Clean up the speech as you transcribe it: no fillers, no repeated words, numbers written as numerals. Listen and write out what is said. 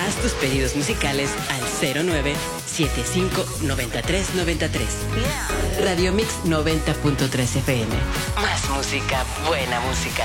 Haz tus pedidos musicales al 09759393. Radio Mix 90.3 FM. Más música, buena música.